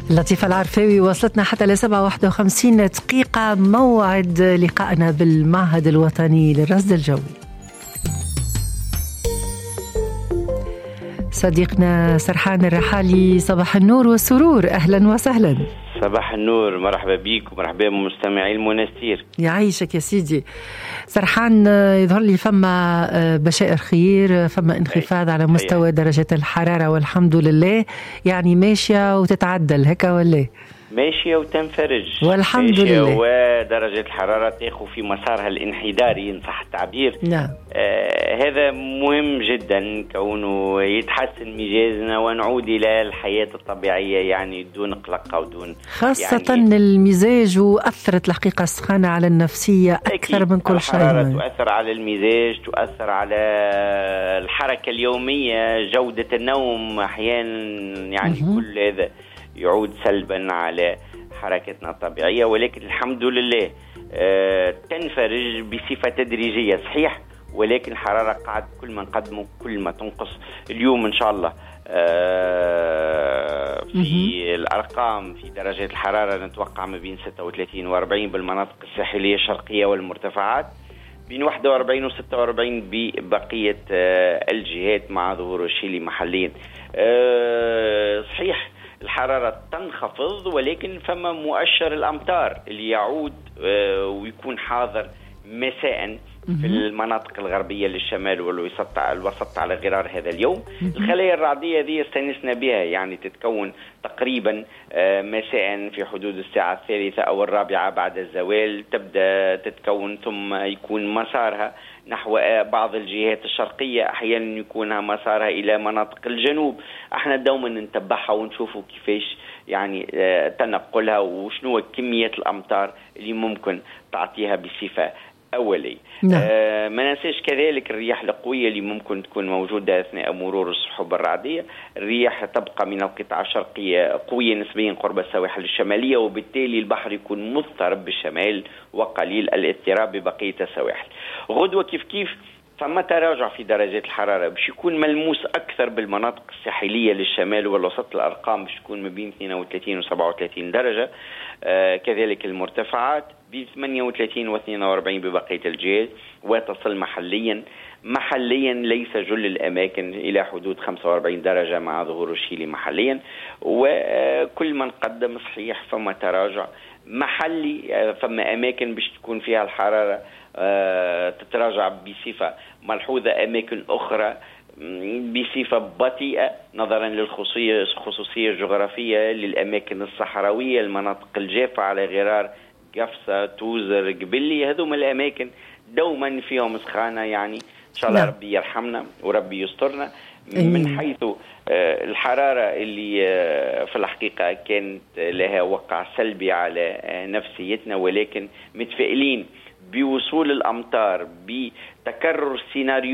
لطيفة العرفاوي وصلتنا حتى ل 7:51 دقيقة، موعد لقائنا بالمعهد الوطني للرصد الجوي. صديقنا سرحان الرحالي، صباح النور والسرور، أهلا وسهلا. صباح النور، مرحبا بيك ومرحبا بمستمعي المنستير. يعيشك يا سيدي. سرحان، يظهر لي فما بشائر خير، فما انخفاض على مستوى درجة الحرارة والحمد لله، يعني ماشية وتتعدل هكا ولا؟ ماشية وتنفرج والحمد لله، ودرجة الحرارة تاخذ في مسارها الانحداري إن صح التعبير. نعم. هذا مهم جدا كونه يتحسن مزاجنا ونعود إلى الحياة الطبيعية، يعني دون قلق أو دون خاصة يعني المزاج، وأثرت الحقيقة السخانة على النفسية أكثر من كل شيء. الحرارة تؤثر على المزاج، تؤثر على الحركة اليومية، جودة النوم أحيانا، يعني كل هذا يعود سلبا على حركتنا الطبيعية. ولكن الحمد لله تنفرج بصفة تدريجية صحيح، ولكن الحرارة قاعد كل ما نقدمه كل ما تنقص. اليوم إن شاء الله في الأرقام في درجة الحرارة نتوقع ما بين 36 و40 بالمناطق الساحلية الشرقية والمرتفعات، بين 41 و 46 ببقية الجهات مع ظهور الشيلي محليا. صحيح الحرارة تنخفض، ولكن فما مؤشر الأمطار اللي يعود ويكون حاضر مساء في المناطق الغربية للشمال والوسط على غرار هذا اليوم. الخلايا الرعدية هذه استنسنا بها، يعني تتكون تقريبا مساء في حدود الساعة 3 أو 4 بعد الزوال، تبدأ تتكون ثم يكون مسارها نحو بعض الجهات الشرقية، أحيانا يكون مسارها إلى مناطق الجنوب. احنا دوما نتبعها ونشوفوا كيفاش يعني تنقلها وشنو كمية الأمطار اللي ممكن تعطيها بصفة أولي. ما ننساش كذلك الرياح القوية اللي ممكن تكون موجودة أثناء مرور السحب الرعدية. الرياح تبقى من القطاع الشرقية قوية نسبيا قرب السواحل الشمالية، وبالتالي البحر يكون مضطرب بالشمال وقليل الاضطراب ببقية السواحل. غدوة كيف ثم تراجع في درجات الحرارة باش يكون ملموس أكثر بالمناطق الساحلية للشمال والوسط. الأرقام باش تكون ما بين 32 و 37 درجة. كذلك المرتفعات ب 38 و 42 ببقية الجهات، وتصل محليا ليس جل الأماكن إلى حدود 45 درجة مع ظهور الشيلي محليا. وكل من قدم صحيح فما تراجع محلي، فما أماكن باش تكون فيها الحرارة تتراجع بصفة ملحوظة، أماكن أخرى بصفة بطيئة نظرا للخصوصية الجغرافية للأماكن الصحراوية، المناطق الجافة على غرار قفصة، توزر، قبلي. هذوما الأماكن دوما فيهم سخانة، يعني إن شاء الله ربي يرحمنا وربي يسترنا. من حيث الحرارة اللي في الحقيقة كانت لها وقع سلبي على نفسيتنا، ولكن متفائلين بوصول الأمطار، بتكرر سيناريو